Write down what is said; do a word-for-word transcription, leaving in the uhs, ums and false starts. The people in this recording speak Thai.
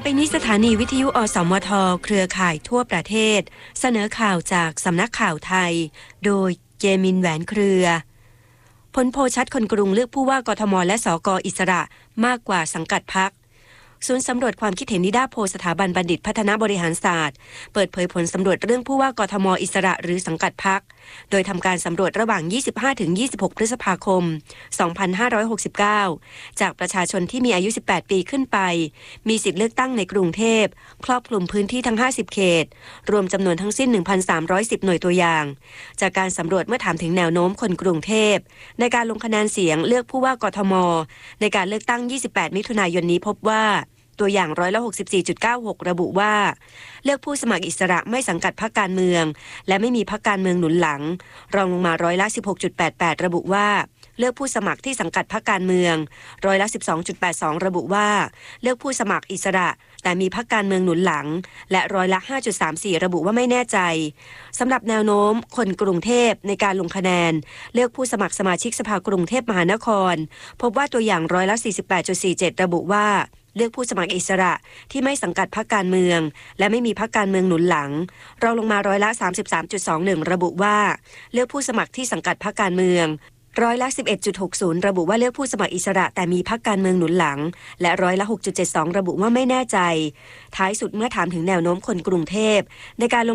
ไปนี้สถานีวิทยุอสมทเครือข่ายทั่วประเทศเสนอข่าวจากสำนักข่าวไทยโดยเจมินแหวนเครือผลโพลชัดคนกรุงเลือกผู้ว่ากทมและสกอิสระมากกว่าสังกัดพรรคศูนย์สำรวจความคิดเห็นนิดาโพสถาบันบัณฑิตพัฒนาบริหารศาสตร์เปิดเผยผลสำรวจเรื่องผู้ว่ากทมอิสระหรือสังกัดพรรคโดยทำการสำรวจระหว่าง ยี่สิบห้าถึงยี่สิบหก พฤษภาคม สองพันห้าร้อยหกสิบเก้า จากประชาชนที่มีอายุ สิบแปด ปีขึ้นไปมีสิทธิเลือกตั้งในกรุงเทพครอบคลุมพื้นที่ทั้ง ห้าสิบ เขตรวมจำนวนทั้งสิ้น หนึ่งพันสามร้อยสิบ หน่วยตัวอย่างจากการสำรวจเมื่อถามถึงแนวโน้มคนกรุงเทพในการลงคะแนนเสียงเลือกผู้ว่ากทมในการเลือกตั้ง ยี่สิบแปด มิถุนายนนี้พบว่าตัวอย่างร้อยละ หกสิบสี่จุดเก้าหก ระบุว่าเลือกผู้สมัครอิสระไม่สังกัดพรรคการเมืองและไม่มีพรรคการเมืองหนุนหลังรองลงมาร้อยละ สิบหกจุดแปดแปด ระบุว่าเลือกผู้สมัครที่สังกัดพรรคการเมืองร้อยละ สิบสองจุดแปดสอง ระบุว่าเลือกผู้สมัครอิสระแต่มีพรรคการเมืองหนุนหลังและร้อยละ ห้าจุดสามสี่ ระบุว่าไม่แน่ใจสำหรับแนวโน้มคนกรุงเทพในการลงคะแนนเลือกผู้สมัครสมาชิกสภากรุงเทพมหานครพบว่าตัวอย่างร้อยละ สี่สิบแปดจุดสี่เจ็ด ระบุว่าเลือกผู้สมัครอิสระที่ไม่สังกัดพรรคการเมืองและไม่มีพรรคการเมืองหนุนหลังรองลงมาร้อยละ สามสิบสามจุดสองหนึ่ง ระบุว่าเลือกผู้สมัครที่สังกัดพรรคการเมืองร้อยละ สิบเอ็ดจุดหกศูนย์ ระบุว่าเลือกผู้สมัครอิสระแต่มีพรรคการเมืองหนุนหลังและร้อยละ หกจุดเจ็ดสอง ระบุว่าไม่แน่ใจท้ายสุดเมื่อถามถึงแนวโน้มคนกรุงเทพในการลง